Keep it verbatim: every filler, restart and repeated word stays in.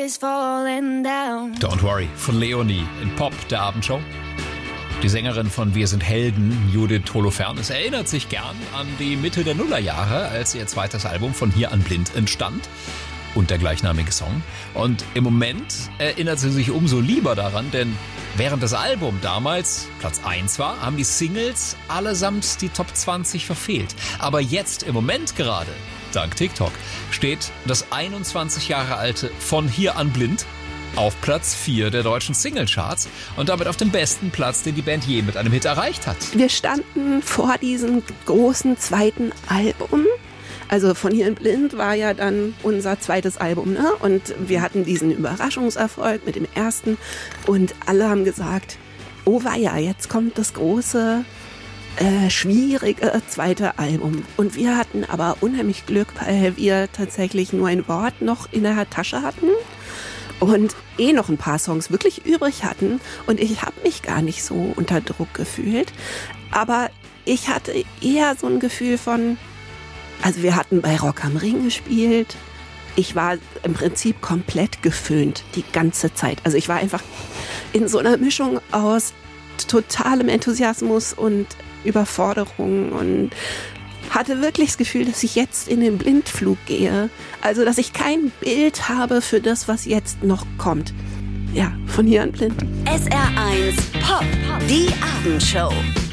is falling down. Don't Worry von Leonie in Pop, der Abendshow. Die Sängerin von Wir sind Helden, Judith Holofernes, erinnert sich gern an die Mitte der Nullerjahre, als ihr zweites Album Von hier an blind entstand und der gleichnamige Song. Und im Moment erinnert sie sich umso lieber daran, denn während das Album damals Platz eins war, haben die Singles allesamt die Top zwanzig verfehlt. Aber jetzt im Moment gerade, dank TikTok, steht das einundzwanzig Jahre alte Von hier an blind auf Platz vier der deutschen Singlecharts und damit auf dem besten Platz, den die Band je mit einem Hit erreicht hat. Wir standen vor diesem großen zweiten Album. Also Von hier an blind war ja dann unser zweites Album, ne? Und wir hatten diesen Überraschungserfolg mit dem ersten und alle haben gesagt, oh weia, jetzt kommt das große, äh, schwierige zweite Album. Und wir hatten aber unheimlich Glück, weil wir tatsächlich nur ein Wort noch in der Tasche hatten und eh noch ein paar Songs wirklich übrig hatten und ich habe mich gar nicht so unter Druck gefühlt, aber ich hatte eher so ein Gefühl von, also wir hatten bei Rock am Ring gespielt, ich war im Prinzip komplett geföhnt die ganze Zeit, also ich war einfach in so einer Mischung aus totalem Enthusiasmus und Überforderung und hatte wirklich das Gefühl, dass ich jetzt in den Blindflug gehe. Also, dass ich kein Bild habe für das, was jetzt noch kommt. Ja, von hier an blind. S R eins Pop, die Abendshow.